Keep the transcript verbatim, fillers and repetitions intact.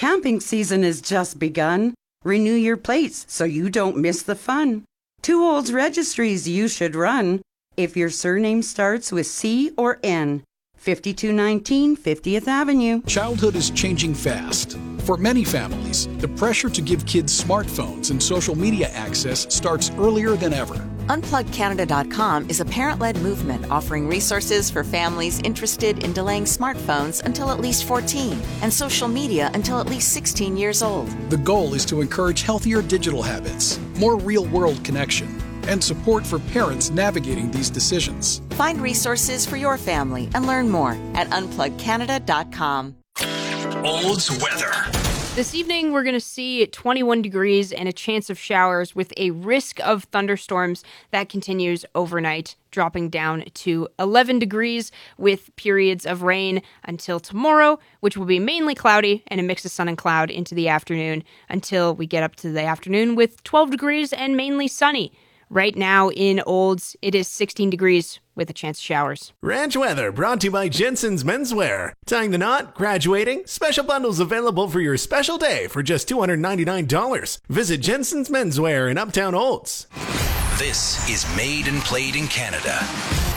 camping season has just begun. Renew your plates so you don't miss the fun. To Olds Registries you should run if your surname starts with C or N. fifty-two nineteen fiftieth Avenue. Childhood is changing fast. For many families, the pressure to give kids smartphones and social media access starts earlier than ever. unplug canada dot com is a parent-led movement offering resources for families interested in delaying smartphones until at least fourteen and social media until at least sixteen years old. The goal is to encourage healthier digital habits, more real-world connection, and support for parents navigating these decisions. Find resources for your family and learn more at unplug canada dot com. Olds weather. This evening, we're going to see twenty-one degrees and a chance of showers with a risk of thunderstorms that continues overnight, dropping down to eleven degrees with periods of rain until tomorrow, which will be mainly cloudy and a mix of sun and cloud into the afternoon until we get up to the afternoon with twelve degrees and mainly sunny. Right now in Olds, it is sixteen degrees with a chance of showers. Ranch weather brought to you by Jensen's Menswear. Tying the knot, graduating, special bundles available for your special day for just two hundred ninety-nine dollars. Visit Jensen's Menswear in Uptown Olds. This is Made and Played in Canada.